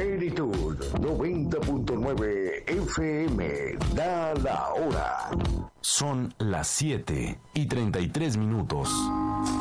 Plenitud 90.9 FM. Da la hora. Son las 7:33.